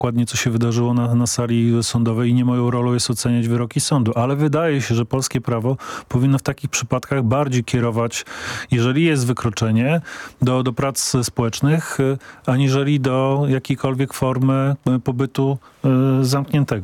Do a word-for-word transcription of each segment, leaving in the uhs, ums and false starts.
dokładnie, co się wydarzyło na, na sali sądowej i nie moją rolą jest oceniać wyroki sądu, ale wydaje się, że polskie prawo powinno w takich przypadkach bardziej kierować, jeżeli jest wykroczenie, do, do prac społecznych, aniżeli do jakiejkolwiek formy pobytu y, zamkniętego.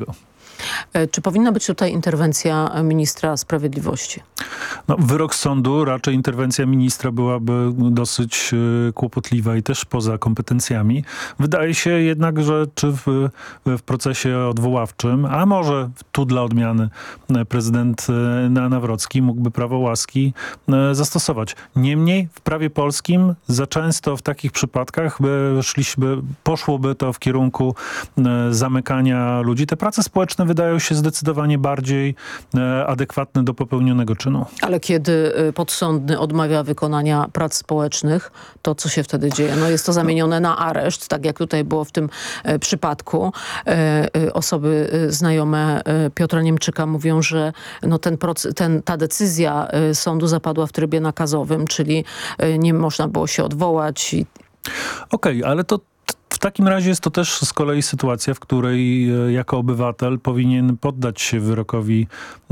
Czy powinna być tutaj interwencja ministra sprawiedliwości? No, wyrok sądu, raczej interwencja ministra byłaby dosyć y, kłopotliwa i też poza kompetencjami. Wydaje się jednak, że czy w, w procesie odwoławczym, a może tu dla odmiany prezydent y, Nawrocki mógłby prawo łaski y, zastosować. Niemniej w prawie polskim za często w takich przypadkach by szliśmy, poszłoby to w kierunku y, zamykania ludzi. Te prace społeczne wydają się zdecydowanie bardziej e, adekwatne do popełnionego czynu. Ale kiedy podsądny odmawia wykonania prac społecznych, to co się wtedy dzieje? No jest to zamienione na areszt, tak jak tutaj było w tym e, przypadku. E, e, osoby e, znajome e, Piotra Niemczyka mówią, że no ten proces, ten, ta decyzja e, sądu zapadła w trybie nakazowym, czyli e, nie można było się odwołać. I... Okej, okay, ale to w takim razie jest to też z kolei sytuacja, w której e, jako obywatel powinien poddać się wyrokowi e,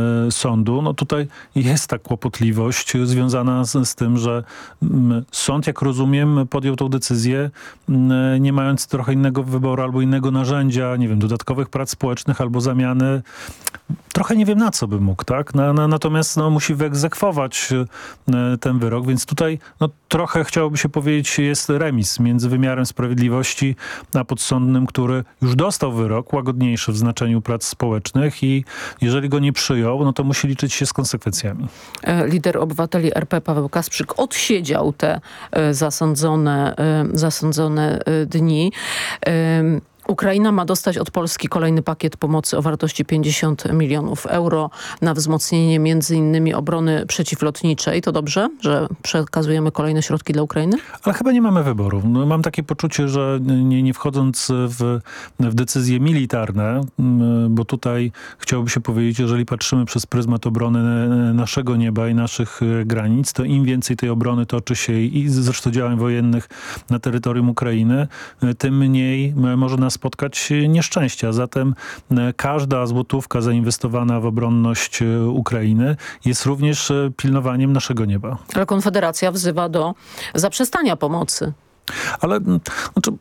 sądu. No tutaj jest ta kłopotliwość związana z, z tym, że m, sąd, jak rozumiem, podjął tą decyzję, m, nie mając trochę innego wyboru albo innego narzędzia, nie wiem, dodatkowych prac społecznych albo zamiany. Trochę nie wiem, na co by mógł, tak? Na, na, natomiast no, musi wyegzekwować e, ten wyrok, więc tutaj no, trochę chciałoby się powiedzieć, jest remis między wymiarem sprawiedliwości a podsądnym, który już dostał wyrok łagodniejszy w znaczeniu prac społecznych i jeżeli go nie przyjął, no to musi liczyć się z konsekwencjami. Lider Obywateli R P Paweł Kasprzyk odsiedział te e, zasądzone, e, zasądzone e, dni. E, Ukraina ma dostać od Polski kolejny pakiet pomocy o wartości pięćdziesiąt milionów euro na wzmocnienie między innymi obrony przeciwlotniczej. To dobrze, że przekazujemy kolejne środki dla Ukrainy? Ale chyba nie mamy wyboru. No, mam takie poczucie, że nie, nie wchodząc w, w decyzje militarne, bo tutaj chciałoby się powiedzieć, jeżeli patrzymy przez pryzmat obrony naszego nieba i naszych granic, to im więcej tej obrony toczy się i zresztą działań wojennych na terytorium Ukrainy, tym mniej może nas spotkać nieszczęścia. Zatem każda złotówka zainwestowana w obronność Ukrainy jest również pilnowaniem naszego nieba. Ale Konfederacja wzywa do zaprzestania pomocy. Ale znaczy,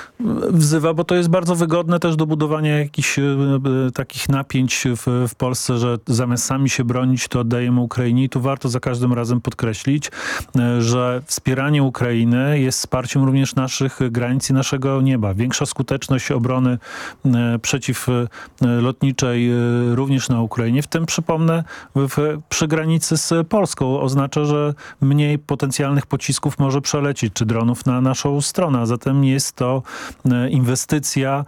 wzywa, bo to jest bardzo wygodne też do budowania jakichś e, takich napięć w, w Polsce, że zamiast sami się bronić, to oddajemy Ukrainie. I tu warto za każdym razem podkreślić, e, że wspieranie Ukrainy jest wsparciem również naszych granic i naszego nieba. Większa skuteczność obrony e, przeciwlotniczej e, również na Ukrainie, w tym przypomnę w, przy granicy z Polską, oznacza, że mniej potencjalnych pocisków może przelecieć, czy dronów na naszą stronę, a zatem jest to inwestycja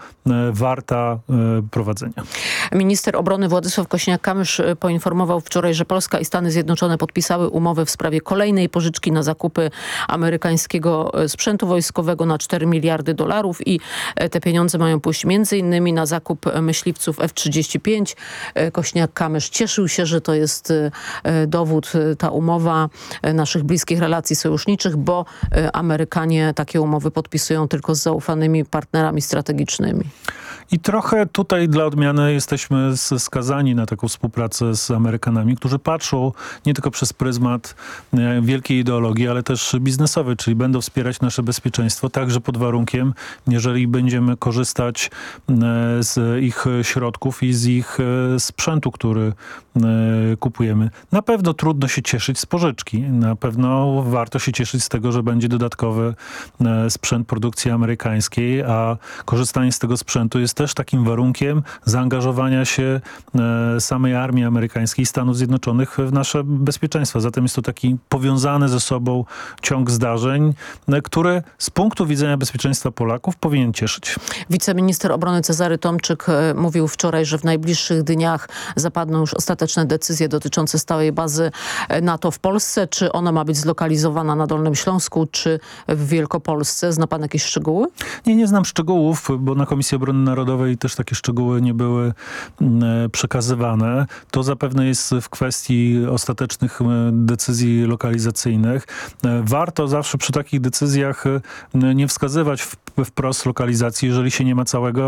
warta prowadzenia. Minister obrony Władysław Kosiniak-Kamysz poinformował wczoraj, że Polska i Stany Zjednoczone podpisały umowę w sprawie kolejnej pożyczki na zakupy amerykańskiego sprzętu wojskowego na cztery miliardy dolarów i te pieniądze mają pójść między innymi na zakup myśliwców F trzydzieści pięć. Kosiniak-Kamysz cieszył się, że to jest dowód, ta umowa naszych bliskich relacji sojuszniczych, bo Amerykanie takie umowy podpisują tylko z zaufanymi partnerami strategicznymi. I trochę tutaj dla odmiany jesteśmy skazani na taką współpracę z Amerykanami, którzy patrzą nie tylko przez pryzmat wielkiej ideologii, ale też biznesowy, czyli będą wspierać nasze bezpieczeństwo, także pod warunkiem, jeżeli będziemy korzystać z ich środków i z ich sprzętu, który kupujemy. Na pewno trudno się cieszyć z pożyczki. Na pewno warto się cieszyć z tego, że będzie dodatkowy sprzęt produkcji amerykańskiej, a korzystanie z tego sprzętu jest też takim warunkiem zaangażowania się samej armii amerykańskiej i Stanów Zjednoczonych w nasze bezpieczeństwo. Zatem jest to taki powiązany ze sobą ciąg zdarzeń, który z punktu widzenia bezpieczeństwa Polaków powinien cieszyć. Wiceminister obrony Cezary Tomczyk mówił wczoraj, że w najbliższych dniach zapadną już ostateczne decyzje dotyczące stałej bazy NATO w Polsce. Czy ona ma być zlokalizowana na Dolnym Śląsku, czy w Wielkopolsce? Zna pan jakieś szczegóły? Nie, nie znam szczegółów, bo na Komisji Obrony Narodowej międzynarodowej też takie szczegóły nie były mm, przekazywane. To zapewne jest w kwestii ostatecznych mm, decyzji lokalizacyjnych. E, Warto zawsze przy takich decyzjach e, nie wskazywać w, wprost lokalizacji, jeżeli się nie ma całego